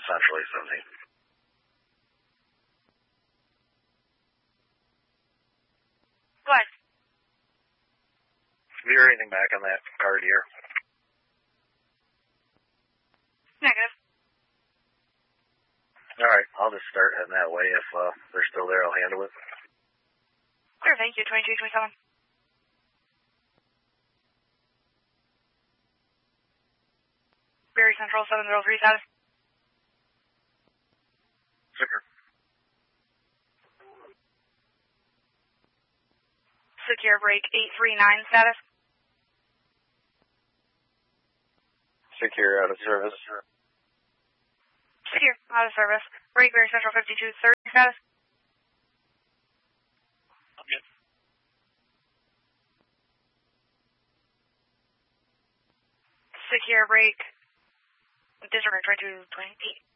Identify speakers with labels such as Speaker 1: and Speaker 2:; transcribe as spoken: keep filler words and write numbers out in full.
Speaker 1: Central eight seventeen.
Speaker 2: Go ahead.
Speaker 1: Have you heard anything back on that card here?
Speaker 2: Negative.
Speaker 1: Alright, I'll just start heading that way. If uh, they're still there, I'll handle it.
Speaker 2: Sure, thank you. twenty-two twenty-seven. Berry Central seven zero three status.
Speaker 1: Secure.
Speaker 2: Secure break eight three nine status.
Speaker 1: Secure out of service.
Speaker 2: Secure out of service. Break Berry Central fifty-two thirty status.
Speaker 1: Okay.
Speaker 2: Secure break. Disregard twenty-two twenty-eight.